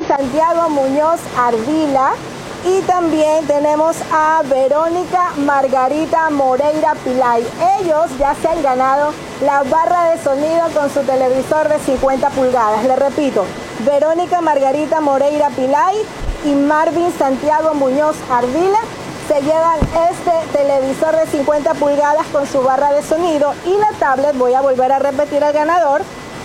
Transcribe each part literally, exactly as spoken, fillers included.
Santiago Muñoz Ardila. Y también tenemos a Verónica Margarita Moreira Pilay. Ellos ya se han ganado la barra de sonido con su televisor de cincuenta pulgadas. Les repito, Verónica Margarita Moreira Pilay y Marvin Santiago Muñoz Ardila se llevan este televisor de cincuenta pulgadas con su barra de sonido y la tablet. Voy a volver a repetir el ganador.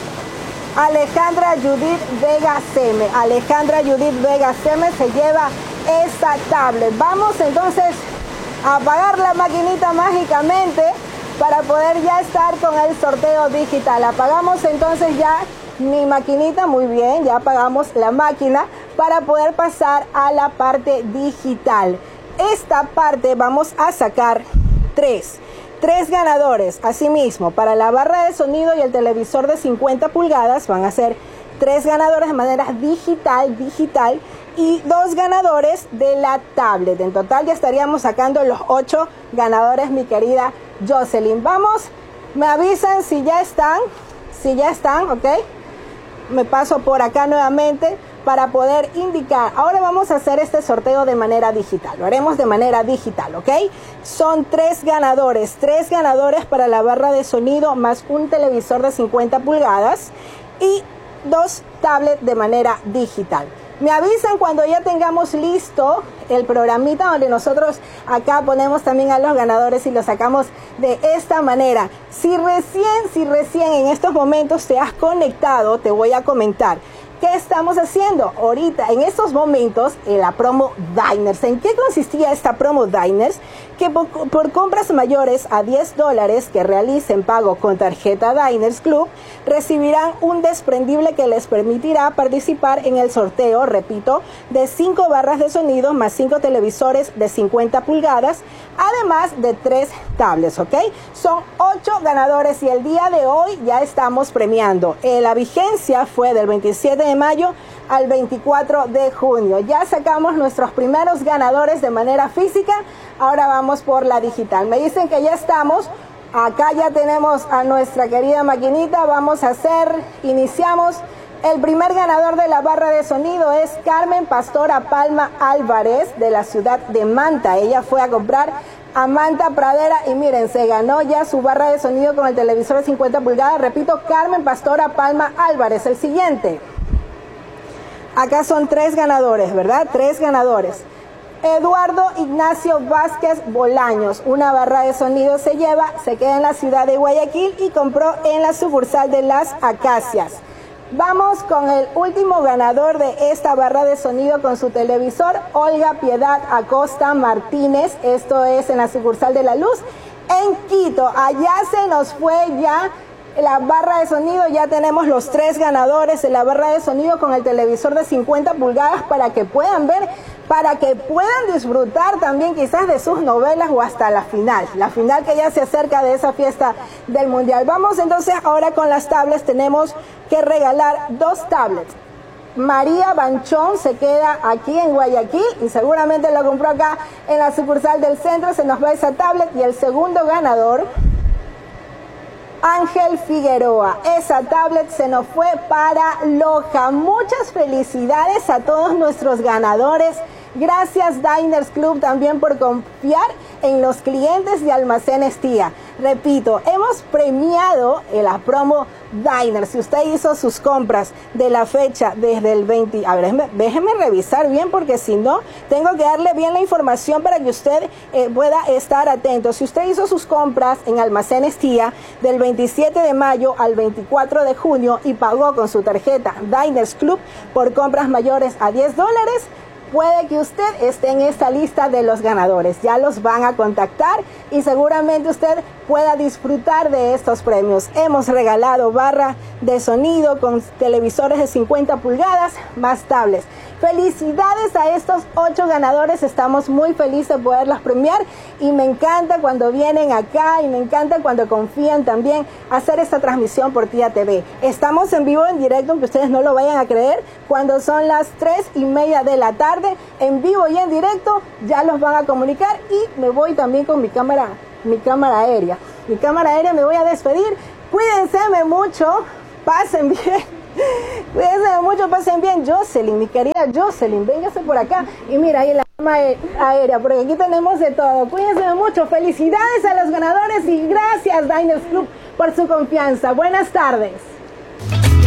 Alejandra Judith Vega Seme. Alejandra Judith Vega Seme se lleva esta tablet. Vamos entonces a apagar la maquinita mágicamente para poder ya estar con el sorteo digital. Apagamos entonces ya mi maquinita, muy bien, ya apagamos la máquina para poder pasar a la parte digital. Esta parte vamos a sacar tres. Tres ganadores, asimismo, para la barra de sonido y el televisor de cincuenta pulgadas van a ser tres ganadores de manera digital, digital y dos ganadores de la tablet. En total ya estaríamos sacando los ocho ganadores, mi querida Jocelyn. Vamos, me avisan si ya están, si ya están, ¿ok? Me paso por acá nuevamente para poder indicar. Ahora vamos a hacer este sorteo de manera digital. Lo haremos de manera digital, ¿ok? Son tres ganadores, tres ganadores para la barra de sonido más un televisor de cincuenta pulgadas y dos tablets de manera digital. Me avisan cuando ya tengamos listo el programita donde nosotros acá ponemos también a los ganadores y los sacamos de esta manera. Si recién, si recién en estos momentos te has conectado, te voy a comentar. ¿Qué estamos haciendo? Ahorita, en estos momentos, en la promo Diners. ¿En qué consistía esta promo Diners? Que por, por compras mayores a diez dólares que realicen pago con tarjeta Diners Club, recibirán un desprendible que les permitirá participar en el sorteo, repito, de cinco barras de sonido más cinco televisores de cincuenta pulgadas, además de tres tablets, ¿ok? Son ocho ganadores y el día de hoy ya estamos premiando. Eh, la vigencia fue del veintisiete de mayo al veinticuatro de junio. Ya sacamos nuestros primeros ganadores de manera física, ahora vamos por la digital. Me dicen que ya estamos, acá ya tenemos a nuestra querida maquinita, vamos a hacer, iniciamos. El primer ganador de la barra de sonido es Carmen Pastora Palma Álvarez de la ciudad de Manta. Ella fue a comprar a Manta Pradera y miren, se ganó ya su barra de sonido con el televisor de cincuenta pulgadas. Repito, Carmen Pastora Palma Álvarez. El siguiente. Acá son tres ganadores, ¿verdad? Tres ganadores. Eduardo Ignacio Vázquez Bolaños, una barra de sonido se lleva, se queda en la ciudad de Guayaquil y compró en la sucursal de Las Acacias. Vamos con el último ganador de esta barra de sonido con su televisor, Olga Piedad Acosta Martínez. Esto es en la sucursal de La Luz, en Quito. Allá se nos fue ya la barra de sonido, ya tenemos los tres ganadores de la barra de sonido con el televisor de cincuenta pulgadas para que puedan ver, para que puedan disfrutar también quizás de sus novelas o hasta la final, la final que ya se acerca de esa fiesta del Mundial. Vamos entonces ahora con las tablets, tenemos que regalar dos tablets. María Banchón se queda aquí en Guayaquil y seguramente la compró acá en la sucursal del centro, se nos va esa tablet. Y el segundo ganador, Ángel Figueroa. Esa tablet se nos fue para Loja. Muchas felicidades a todos nuestros ganadores. Gracias Diners Club también por confiar en los clientes de Almacenes Tía. Repito, hemos premiado en la promo Diners. Si usted hizo sus compras de la fecha desde el veinte, a ver, déjeme, déjeme revisar bien porque si no, tengo que darle bien la información para que usted eh, pueda estar atento. Si usted hizo sus compras en Almacenes Tía del veintisiete de mayo al veinticuatro de junio y pagó con su tarjeta Diners Club por compras mayores a diez dólares, puede que usted esté en esta lista de los ganadores. Ya los van a contactar y seguramente usted pueda disfrutar de estos premios. Hemos regalado barra de sonido con televisores de cincuenta pulgadas más tablets. Felicidades a estos ocho ganadores, estamos muy felices de poderlos premiar y me encanta cuando vienen acá y me encanta cuando confían también hacer esta transmisión por Tía T V. Estamos en vivo, en directo, aunque ustedes no lo vayan a creer, cuando son las tres y media de la tarde, en vivo y en directo, ya los van a comunicar y me voy también con mi cámara, mi cámara aérea. Mi cámara aérea me voy a despedir, cuídense mucho, pasen bien. Cuídense mucho, pasen bien. Jocelyn, mi querida Jocelyn, véngase por acá. Y mira, ahí la gama aérea, porque aquí tenemos de todo. Cuídense mucho. Felicidades a los ganadores y gracias, Diners Club, por su confianza. Buenas tardes.